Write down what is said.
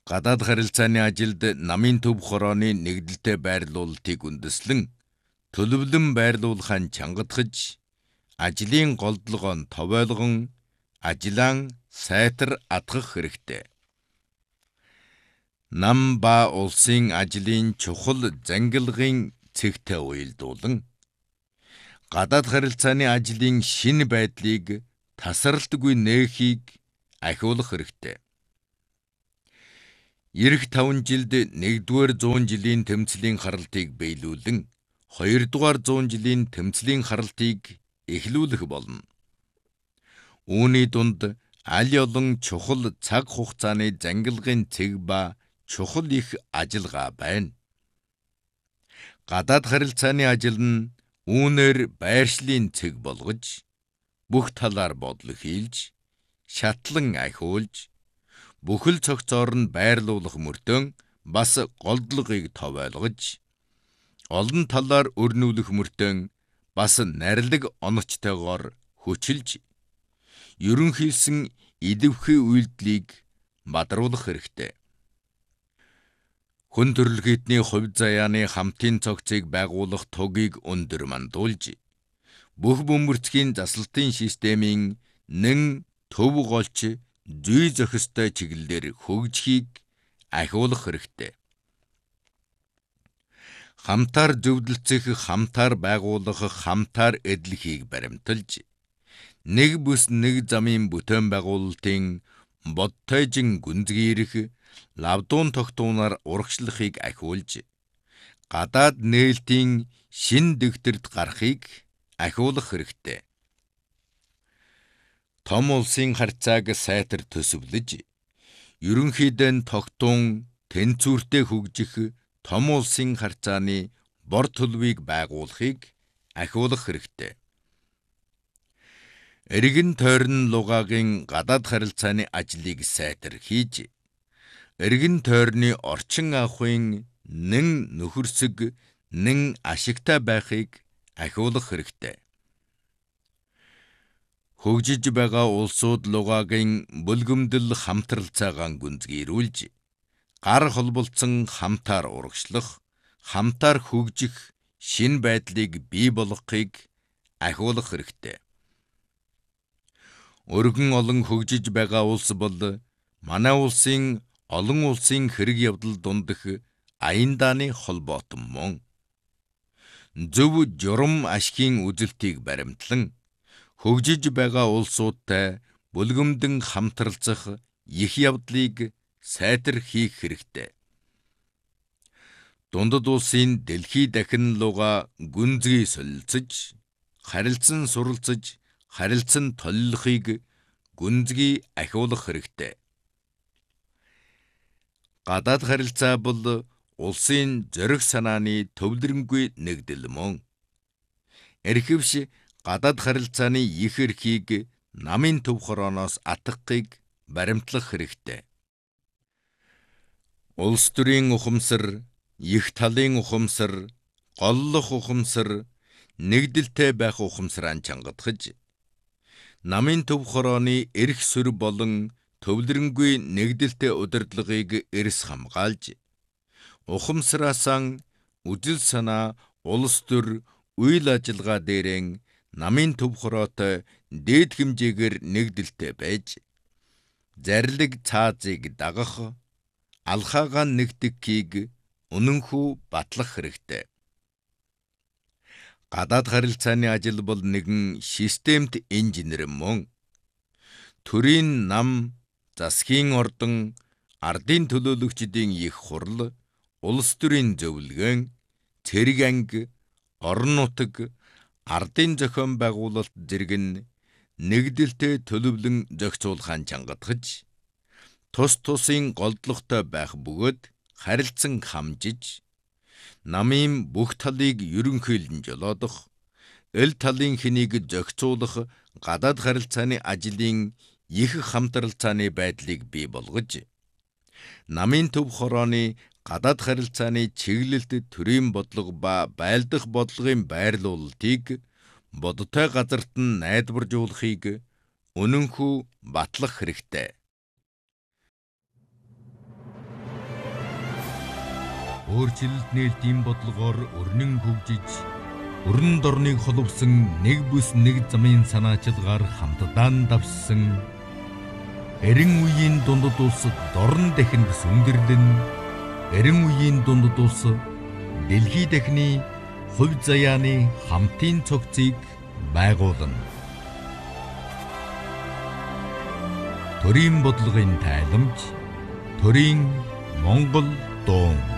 Гадаад харилцааны ажилд намын төв хорооны нэгдэлтэй байрлуулалтыг үндэслэн төлөвлөн байрлуулахын чангадахж, ажлын голдлогоон товойлгон, ажлаан сайтар атгах хэрэгтэй. Нам ба улсын ажлын чухал зангилгын цэгтэй уялдуулан, гадаад харилцааны ажлын шинэ байдлыг тасралтгүй нээхийг ахиулах хэрэгтэй. Ирэх 5 жилд 1-р 100 жилийн тэмцлийн харалтыг биелүүлэн 2-р 100 жилийн тэмцлийн харалтыг эхлүүлэх болно. Үүний дунд аль олон чухал цаг хугацааны зангилгын цэг ба чухал их ажиллагаа байна. Гадаад харилцааны ажил нь үүнээр байршлын цэг болгож, бүх талаар бодол хийлж, шатлан ахиулж, бүхэл цогцоор нь байрлуулах мөртөө бас голдлогыг товойлгож, олон талаар өрнүүлэх мөртөө бас нарилаг оноцтойгоор хүчилж, ерөнхийлсөн идэвхий үйлдэлийг бадруулах хэрэгтэй. Хүн төрөлхтний хувь заяаны хамтын цогцыг байгуулах тугийг өндөр мандуулж, бүх бөмбөрцгийн заслалтын системийн нэн төв голч зүй зохистой чиглэлээр хөгжихийг ахиулах хэрэгтэй. Хамтаар зөвлөлцөх, хамтаар байгуулах, хамтаар эдлэхийг баримталж, нэг бүс нэг замын бүтээн байгуулалтын бодтойжин гүнзгийрэх, лавдуун тогтуунаар урагшлахыг ахиулж, гадаад нээлтийн шин дэвтэрт гарахыг ахиулах хэрэгтэй. Том улсын харьцааг сайтар төсөвлөж, ерөнхийдөө тогтун тэнцвэртэй хөгжих том улсын харьцааны бор төлөвийг байгуулахыг ахиулах хэрэгтэй. Эргэн тойрон лугаагийн гадаад харилцааны ажлыг сайтар хийж, эргэн тойрны орчин ахуйн нэн нөхөрсөг, нэн ашигтай байхыг ахиулах хэрэгтэй. Хөгжиж байгаа улсууд лугаагийн бүлгэмдэл хамтралцаагаан гүнзгийрүүлж, гар холболцсон хамтаар урагшлах, хамтаар хөгжих шин байдлыг бий болгохыг ахиулах хэрэгтэй. Өргөн олон хөгжиж байгаа улс бол манай улсын олон улсын хэрэг явдал дундах аян дааны холбоотон мөн. Зөв журам ашигын үзэлтийг баримтлан, хөгжиж байгаа улсуудтай бүлгэмдэн хамтралцах их явдлыг сайтар хийх хэрэгтэй. Дундад улсын дэлхий дахин луга гүнзгий солилцож, харилцан суралцаж, харилцан толлохыг гүнзгий ахиулах хэрэгтэй. Гадаад харилцаа бол улсын зориг санааны төвлөрөнгүй нэгдэл мөн. Эрхэвш гадаад харилцааны их эрхийг намын төв хорооноос атгахыг баримтлах хэрэгтэй. Улс төрийн ухамсар, их талын ухамсар, голлох ухамсар, нэгдэлтэй байх ухамсараа чангадахж, намын төв хорооны эрх суурь болон төвлөрөнгүй нэгдэлтэй удирдлагыг эрс хамгаалж, ухамсараасаа үзэл санаа, улс төр, үйл ажиллагаа дээрэн намын төв хороотой дээд хэмжээгээр нэгдэлтэй байж, зарлиг цаазыг дагах, алхаагаа нэгтгэхийг үнэнхүү батлах хэрэгтэй. Гадаад харилцааны ажил бол нэгэн системт инженер мөн. Төрийн нам, засгийн ордон, ардын төлөөлөгчдийн их хурал, улс төрийн зөвлөгөөн, цэрэг анги, орон нутаг, ардын зохион байгуулалт зэрэг нь нэгдэлтэй төлөвлөн зохицуулахын чангадахж, тус тусын голдлоготой байх бөгөөд харилцан хамжиж, намын бүх талыг ерөнхийлөн жолоодох, эл талын хэнийг зохицуулах гадаад харилцааны ажлын их хамтралцааны байдлыг бий болгож, намын төв хорооны гадаад харилцааны чиглэлт төрийн бодлого ба байлдах бодлогын байрлуулалтыг бодтой газарт нь найдваржуулахыг үнэнхүү батлах хэрэгтэй. Өөрчлөлт нээлтийн бодлогоор өрнөн хөгжиж, өрн дорныг холбосон нэг бүс нэг замын санаачилгаар хамтдаа давссан эрен үеийн дундад улс дорн дахинд сүндэрлэн эрен үеийн дундад улс дэлхий дахины хувь заяаны хамтын цогцыг байгуулна. Төрийн бодлогын тайламж, төрийн Монгол дуун.